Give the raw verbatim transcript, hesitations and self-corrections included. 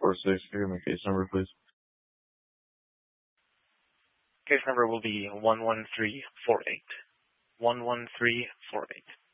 four six. Give me case number, please. Case number will be one one three four eight. one one three four eight.